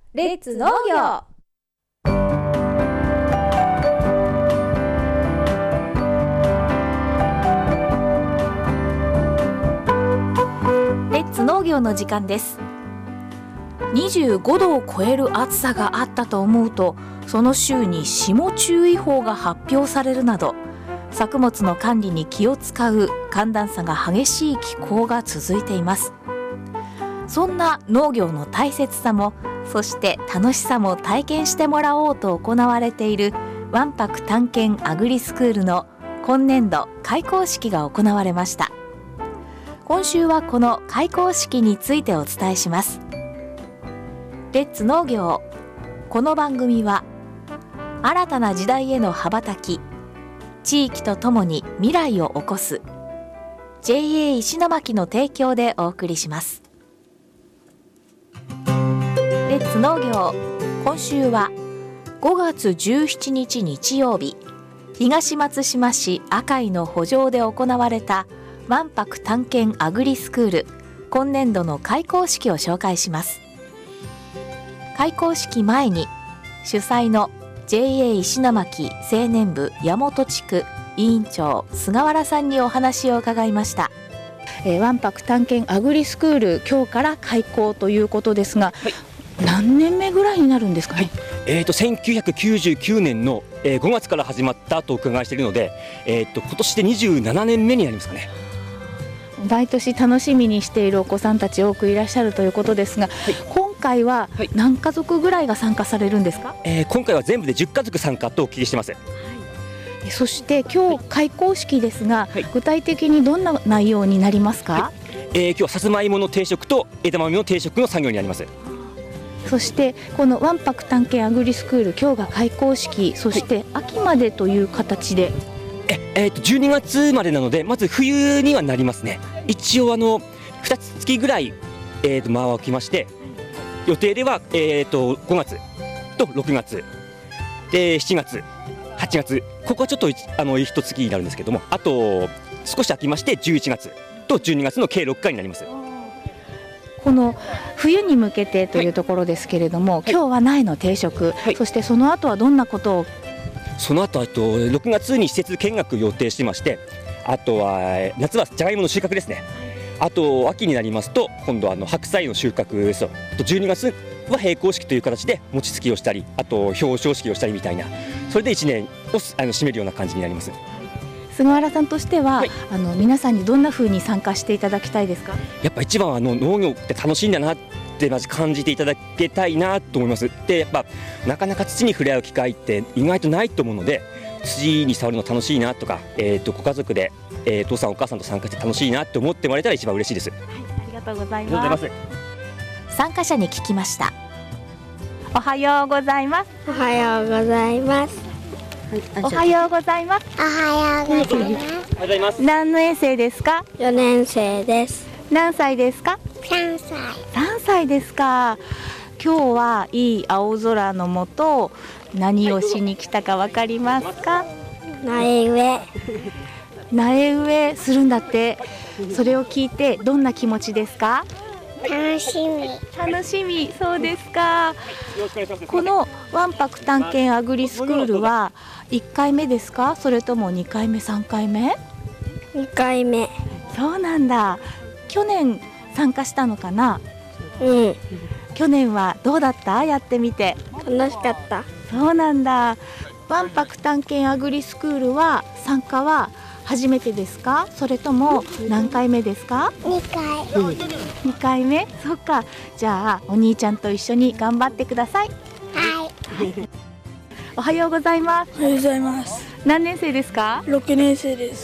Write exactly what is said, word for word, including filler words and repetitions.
レッツ農業。 レッツ農業の時間です。にじゅうごどを超える暑さがあったと思うと、その週に霜注意報が発表されるなど、作物の管理に気を使う寒暖差が激しい気候が続いています。そんな農業の大切さも、そして楽しさも体験してもらおうと行われているわんぱく探検アグリスクールの今年度開講式が行われました。今週はこの開講式についてお伝えします。レッツ農業。この番組は新たな時代への羽ばたき、地域とともに未来を起こす ジェイエー 石巻の提供でお送りします。レッツ農業。今週はごがつじゅうしちにち日曜日、東松島市赤井の圃場で行われたわんぱく探検アグリスクール今年度の開講式を紹介します。開講式前に主催の ジェイエー 石巻青年部矢本地区委員長菅原さんにお話を伺いました。えー、わんぱく探検アグリスクール、今日から開講ということですが、はい、何年目ぐらいになるんですかね。はい、 えー、とせんきゅうひゃくきゅうじゅうきゅうねんの、えー、ごがつから始まったとお伺いしているので、えー、と今年でにじゅうななねんめになりますかね。 毎年楽しみにしているお子さんたち多くいらっしゃるということですが、はい、今回は何家族ぐらいが参加されるんですか。はい、 えー、今回は全部でじゅっかぞく参加とお聞きしてます。はい、 そして今日開講式ですが、はい、具体的にどんな内容になりますか。 はい、えー、今日はさつまいもの定食と枝豆の定食の作業になります。 そしてこのわんぱく探検アグリスクール、今日が開講式、そして秋までという形で、 ええー、とじゅうにがつまでなので、まず冬にはなりますね。一応あのにかつつきぐらい、えー、と間を空きまして、予定では、えー、とごがつとろくがつでしちがつはちがつ、ここはちょっとあの一月になるんですけども、あと少し空きましてじゅういちがつとじゅうにがつの計ろっかいになります。 この冬に向けてというところですけれども、はい、今日は苗の定食、はい、そしてその後はどんなことを。 その後あとろくがつに施設見学予定してまして、あとは夏はじゃがいもの収穫ですね。あと秋になりますと今度はあの白菜の収穫です。あとじゅうにがつは閉校式という形で餅つきをしたり、あと表彰式をしたりみたいな、それでいちねんをあの締めるような感じになります。 菅原さんとしては、はい、あの皆さんにどんな風に参加していただきたいですか。 やっぱ一番はあの農業って楽しいんだなってまず感じていただけたいなと思います。でやっぱなかなか土に触れ合う機会って意外とないと思うので、土に触るの楽しいなとか、えー、とご家族で、えー、父さんお母さんと参加して楽しいなって思ってもらえたら一番嬉しいです。はい、 ありがとうございます。参加者に聞きました。おはようございます。 おはようございます。 おはようございます。 おはようございます。 何年生ですか。 よねんせいです。 何歳ですか。 さんさい。 さんさいですか。今日はいい青空の下、何をしに来たかわかりますか。 苗植え苗植えするんだって。それを聞いてどんな気持ちですか。 楽しみ。 楽しみ。そうですか。このわんぱく探検アグリスクールはいっかいめですか、それともにかいめさんかいめ。 にかいめ。 そうなんだ。去年参加したのかな。 うん。 去年はどうだった、やってみて。 楽しかった。 そうなんだ。わんぱく探検アグリスクールは参加は初めてですか、それとも何回目ですか。 にかい。 うん、にかいめ。そっか。じゃあお兄ちゃんと一緒に頑張ってください。 はい。 おはようございます。 おはようございます。 何年生ですか。 ろくねんせいです。